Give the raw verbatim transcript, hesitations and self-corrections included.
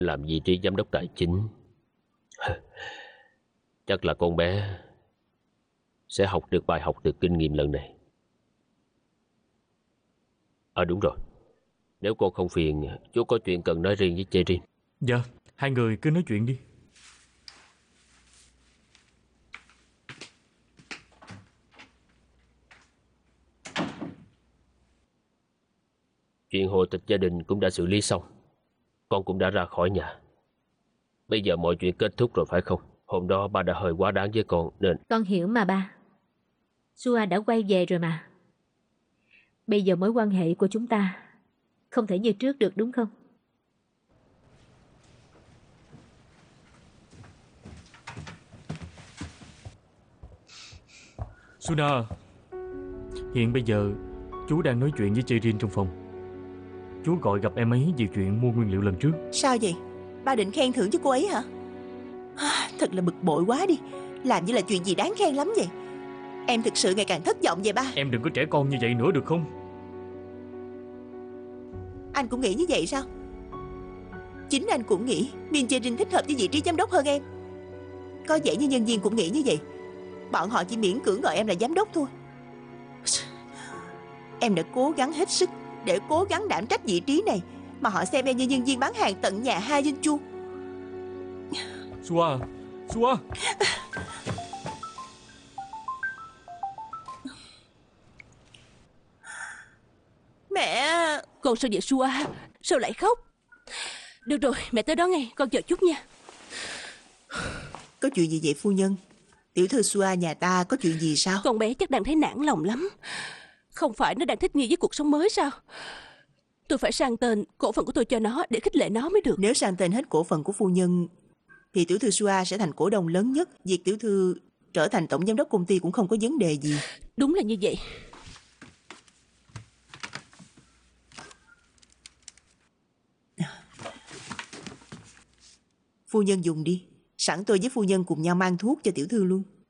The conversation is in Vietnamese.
làm vị trí giám đốc tài chính. Chắc là con bé sẽ học được bài học từ kinh nghiệm lần này. À đúng rồi, nếu cô không phiền, chú có chuyện cần nói riêng với Cherin. Dạ, hai người cứ nói chuyện đi. Chuyện hộ tịch gia đình cũng đã xử lý xong. Con cũng đã ra khỏi nhà. Bây giờ mọi chuyện kết thúc rồi phải không? Hôm đó ba đã hơi quá đáng với con nên... Con hiểu mà ba. Sua đã quay về rồi mà. Bây giờ mối quan hệ của chúng ta không thể như trước được đúng không? Suna, hiện bây giờ chú đang nói chuyện với Cherin trong phòng. Chú gọi gặp em ấy về chuyện mua nguyên liệu lần trước. Sao vậy? Ba định khen thưởng cho cô ấy hả? Thật là bực bội quá đi. Làm như là chuyện gì đáng khen lắm vậy. Em thực sự ngày càng thất vọng về ba. Em đừng có trẻ con như vậy nữa được không? Anh cũng nghĩ như vậy sao? Chính anh cũng nghĩ Miên Cherin thích hợp với vị trí giám đốc hơn em. Có vẻ như nhân viên cũng nghĩ như vậy. Bọn họ chỉ miễn cưỡng gọi em là giám đốc thôi. Em đã cố gắng hết sức để cố gắng đảm trách vị trí này, mà họ xem em như nhân viên bán hàng tận nhà hai viên chuông. Sua, Sua. Mẹ. Con sao vậy Sua? Sao lại khóc? Được rồi, mẹ tới đó ngay, con chờ chút nha. Có chuyện gì vậy phu nhân? Tiểu thư Sua nhà ta có chuyện gì sao? Con bé chắc đang thấy nản lòng lắm. Không phải nó đang thích nghi với cuộc sống mới sao? Tôi phải sang tên cổ phần của tôi cho nó để khích lệ nó mới được. Nếu sang tên hết cổ phần của phu nhân thì tiểu thư Sua sẽ thành cổ đông lớn nhất. Việc tiểu thư trở thành tổng giám đốc công ty cũng không có vấn đề gì. Đúng là như vậy. Phu nhân dùng đi. Sẵn tôi với phu nhân cùng nhau mang thuốc cho tiểu thư luôn.